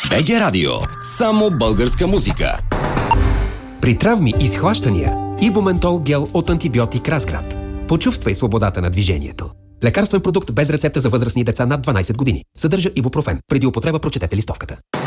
БГ Радио. Само българска музика. При травми и схващания Ибументол гел от антибиотик Разград. Почувствай свободата на движението. Лекарствен продукт без рецепта за възрастни деца над 12 години. Съдържа ибупрофен. Преди употреба прочетете листовката.